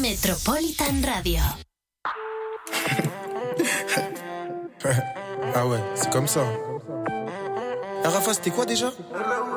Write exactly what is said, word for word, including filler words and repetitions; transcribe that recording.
Metropolitan Radio. Ah ouais, c'est comme ça. Ah, Rafa, c'était quoi déjà?